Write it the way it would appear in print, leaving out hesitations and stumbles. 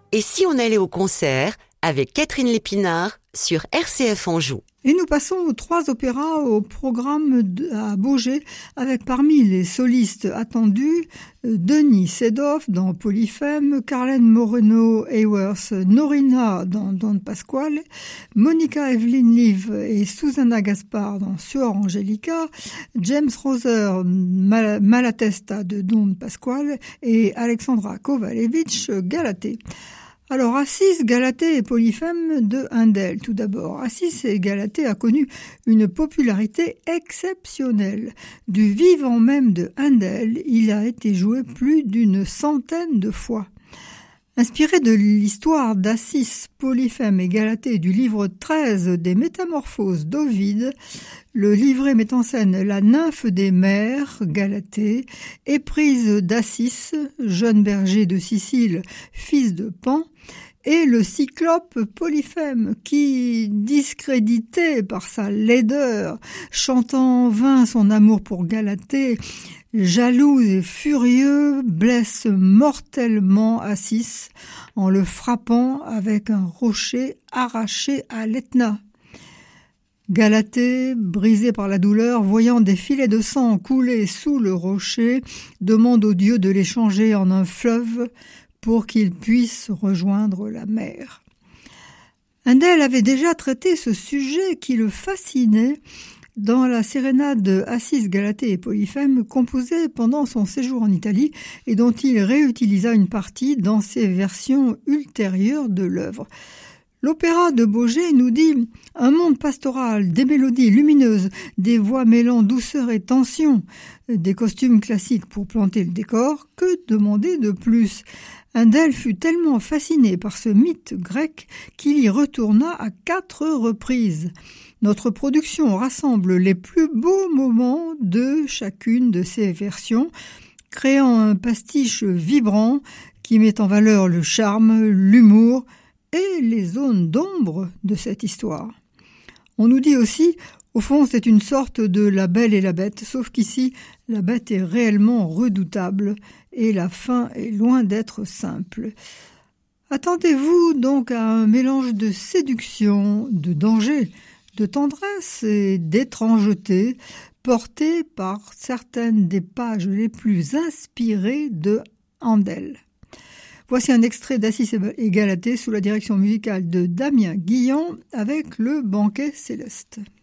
Et si on allait au concert avec Catherine Lépinard sur RCF Anjou? Et nous passons aux 3 opéras au programme à Baugé, avec parmi les solistes attendus Denis Sedoff dans Polyphème, Carlene Moreno Hayworth, Norina dans Don Pasquale, Monica Evelyn Live et Susanna Gaspard dans Suor Angelica, James Roser Malatesta de Don Pasquale et Alexandra Kovalevich Galatée. Alors, Assis, Galatée et Polyphème de Handel, tout d'abord. Assis et Galatée a connu une popularité exceptionnelle. Du vivant même de Handel, il a été joué plus d'une centaine de fois. Inspiré de l'histoire d'Assis, Polyphème et Galatée du livre 13 des Métamorphoses d'Ovide, le livret met en scène la nymphe des mers, Galatée, éprise d'Assis, jeune berger de Sicile, fils de Pan, et le cyclope Polyphème qui, discrédité par sa laideur, chantant en vain son amour pour Galatée, jaloux et furieux, blesse mortellement Assis en le frappant avec un rocher arraché à l'Etna. Galatée, brisée par la douleur, voyant des filets de sang couler sous le rocher, demande aux dieux de les changer en un fleuve pour qu'il puisse rejoindre la mer. Handel avait déjà traité ce sujet qui le fascinait dans la sérénade Assis, Galatée et Polyphème composée pendant son séjour en Italie et dont il réutilisa une partie dans ses versions ultérieures de l'œuvre. L'opéra de Baugé nous dit « Un monde pastoral, des mélodies lumineuses, des voix mêlant douceur et tension, des costumes classiques pour planter le décor, que demander de plus ?» Handel fut tellement fasciné par ce mythe grec qu'il y retourna à 4 reprises. Notre production rassemble les plus beaux moments de chacune de ces versions, créant un pastiche vibrant qui met en valeur le charme, l'humour et les zones d'ombre de cette histoire. On nous dit aussi, au fond, c'est une sorte de La Belle et la Bête, sauf qu'ici, la bête est réellement redoutable et la fin est loin d'être simple. Attendez-vous donc à un mélange de séduction, de danger, de tendresse et d'étrangeté, porté par certaines des pages les plus inspirées de Handel. Voici un extrait d'Assis et Galatée sous la direction musicale de Damien Guillon avec le Banquet céleste.